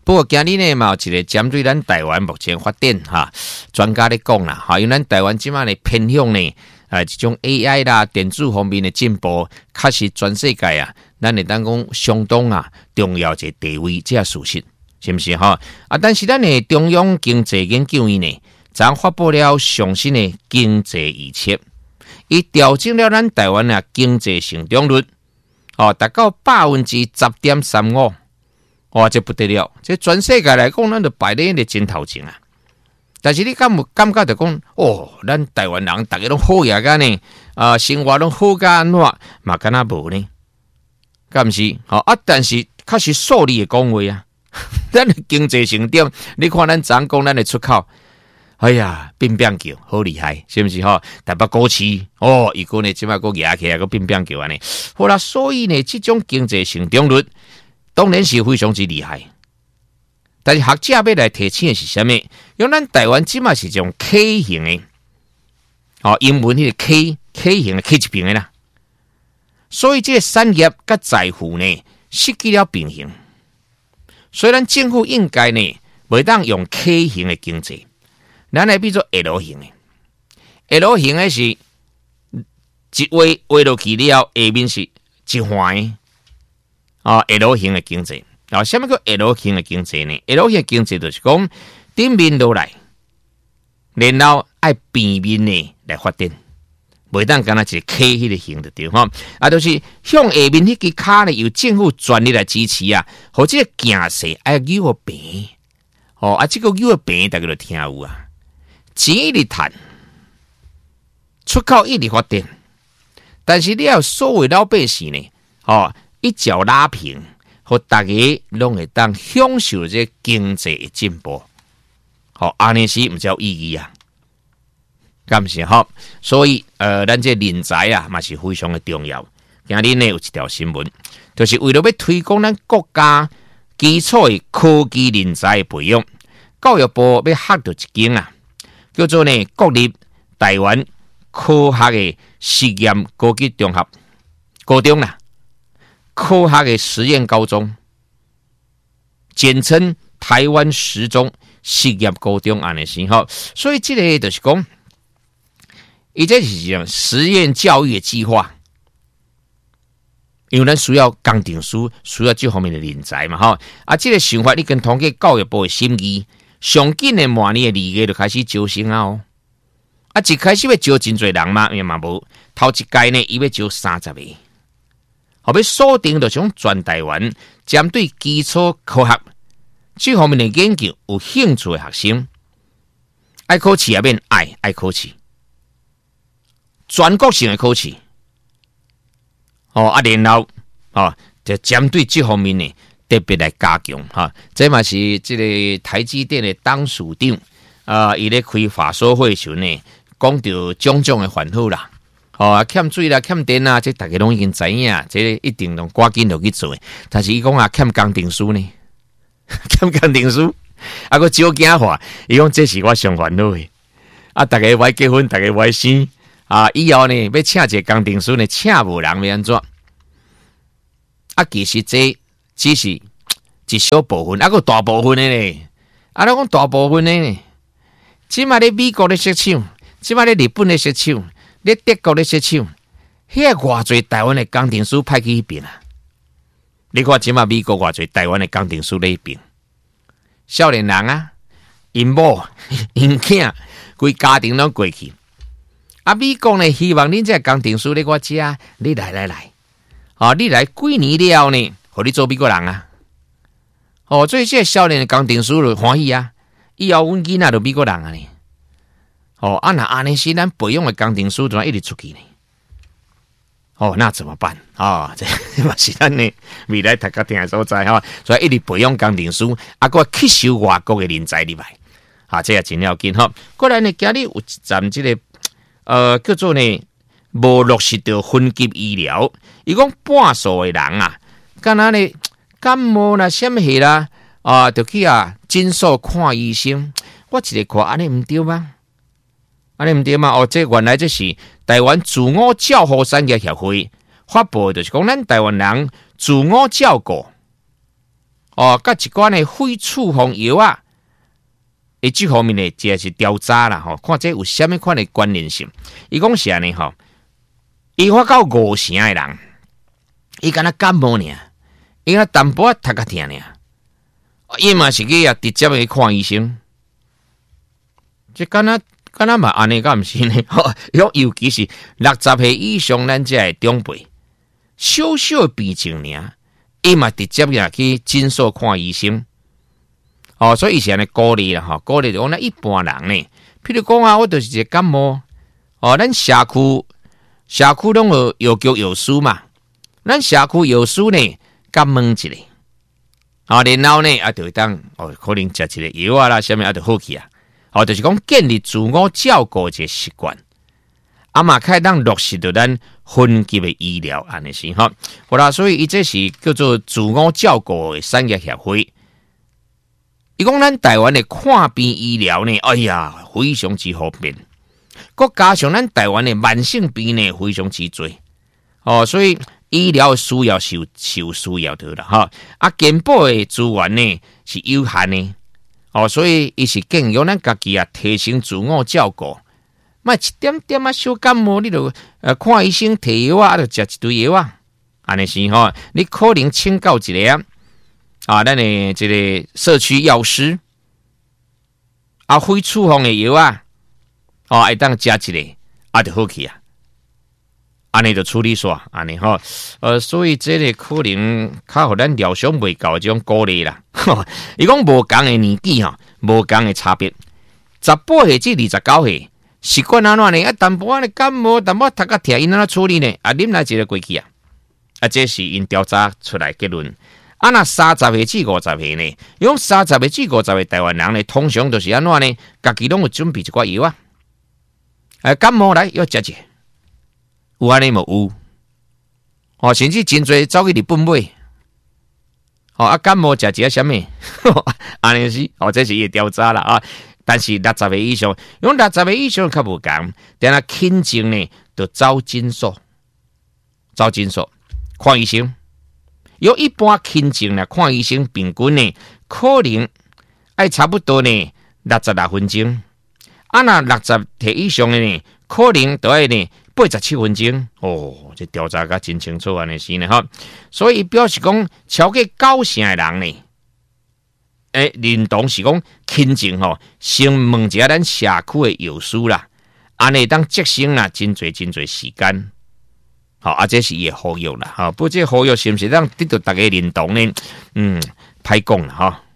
不过今日呢嘛，有一个针对咱台湾目前发展专家咧讲啦，因为咱台湾即马呢偏向呢这种 AI 啦、电子方面的进步，确实全世界咱会当讲相当重要一个地位，这事实是不是但是咱的中央经济研究院呢，昨发布了上新的经济预测，伊调整了咱台湾的经济成长率，达到10.35%。这不得了！这全世界来讲，咱就排咧咧真头前啊。但是你感觉就讲，咱台湾人大家拢好野个呢，生活拢好甲安怎嘛？敢若无呢？敢毋是？但是确实数理的讲话啊，咱的经济成长，你看咱昨讲咱的出口，哎呀，变叫好厉害，是不是台北股市伊个呢，即摆个压起来个变叫安尼。好啦，所以呢，这种经济成长率。当然是非常之厉害，但是学者要来提醒的是什么？因为咱台湾即马是一种 K 型的，英文迄个 K 型的 K 一边的啦，所以这个产业甲财富呢失去了平衡。所以咱政府应该呢，袂当用 K 型的经济，咱来比作 L 型的。L 型的是一画落去了，下面是一环。L 型的经济，什么叫 L 型的经济呢 ？L 型的经济就是讲顶面落来，然后爱平面呢来发展，袂当干那一个 K 迄个型的对就是向下面迄个卡呢，由政府全力来支持或者行势爱牛个平，这个牛个平大家都听有钱一直赚，出口一直发展，但是你要所谓老百姓呢，一脚拉平，和大家拢会当享受这经济的进步，安尼是唔叫意义啊？敢是所以咱这人才嘛是非常的重要。今日呢有一条新闻，就是为了要推广咱国家基础的科技人才的培养，教育部要合到一间叫做呢国立台湾科学的实验高级中学高中科学的实验高中，简称台湾实中实验高中安尼是所以这个就是讲，伊这是一种实验教育的计划，因为咱需要工程师，需要这方面的人才嘛这个想法你跟统计教育部的审议，上紧的明年的2月就开始招生一开始要招真侪人嘛，也嘛无头一届呢，伊要招30个。要锁定就是讲全台湾针对基础科学这方面的研究有兴趣的学生，爱考试也免爱考试，全国性的考试，然后就针对这方面呢特别来加强这嘛是这个台积电的董事长伊咧开法说会时呢，讲到种种的烦恼啦。欠水啦，欠电啦，这大家拢已经知影，这一定拢赶紧落去做。但是伊讲欠工程师呢，欠工程师，个少惊话，伊讲这是我上烦恼的。大家要结婚，大家要生，以后呢要请一个工程师呢，请无人要安怎？其实这只是一小部分，个大部分的呢，咱讲大部分的呢，即马咧美国咧设厂，即马咧日本咧设厂。咧德国咧设厂，遐偌侪台湾的工程师派去迄边你看即马美国偌侪台湾的工程师咧迄边，少年人因某因囝规家庭拢过去。美国呢希望恁这工程师咧我遮，你来，你来几年了呢？互你做美国人所以这少年的工程师就欢喜以后阮囡仔就美国人呢。那安尼是咱培养的工程师怎一直出去呢？那怎么办这嘛是咱呢未来大家听的所在所以一直培养工程师，还吸收外国的人才入来，这也真要紧过来呢，今日有一站这个叫做呢无落实到分级医疗，伊讲半数的人敢若呢感冒啦、什么啦就去诊所看医生，我一个看安尼唔对吗？安尼唔对嘛？这原来这是台湾自我照护产业协会发布，就是讲咱台湾人自我照顾， 甲一罐的肺处方药啊，这方面呢，这是调查啦，看这有啥物款的关联性。伊讲啥呢？伊发到5成的人，伊敢若感冒呢，伊敢淡薄仔头壳痛呢，伊嘛是去直接去看医生。这敢若嘛安尼，敢毋是呢？尤其是60岁以上，咱这的长辈，小小病症呢，伊嘛直接去诊所看医生。所以以前呢鼓励啦，鼓励就讲咱一般人呢，譬如讲啊，我就是一个感冒，咱社区拢有药局药师嘛，咱社区药师呢，甲问一下，然后呢就会当可能食一个药啊啦，啥物就好去啊。就是讲建立自我照顾一个习惯，嘛开当落实到咱分级的医疗安尼是好啦，所以伊这是叫做自我照顾的产业协会。伊讲咱台湾的看病医疗呢，哎呀，非常之方便，佮加上咱台湾的慢性病呢，非常之多所以医疗需要是有需要的啦健保的资源呢是有限的。所以伊是建议咱家己提升自我照顾，莫一点点小感冒，你就看医生摕药啊，就食一堆药啊，安尼是你可能请教一个咱的这个社区药师非处方的药啊，会当食一个就好去啊，安尼就处理煞，安尼所以这个可能较互咱疗伤未够这种鼓励啦。伊讲无共的年纪无共的差别，18岁至29岁，习惯安怎呢？淡薄仔感冒，淡薄头壳痛，因安怎处理呢？啉来一个过去啊！这是因调查出来结论。那30岁至50岁呢？用30岁至50岁台湾人呢，通常都是安怎呢？家己拢有准备一寡药啊，感冒来要食一个。有安尼无有？甚至真侪走去日本买。感冒食一个什么？安尼是这是伊调查啦但是60岁以上，用60岁以上较无共，但系轻症呢，就走诊所看医生。有一般轻症呢，看医生平均呢，可能爱差不多呢66分钟。那60岁以上的呢，可能都爱呢87分钟。这调查甲真清楚安尼是呢所以表示讲超过90%的人呢，认同是讲轻症先问一下咱社区的药师啦，安尼当节省啦真侪时间。这是伊的呼吁啦不过这呼吁是不是当得到大家认同呢？歹讲啦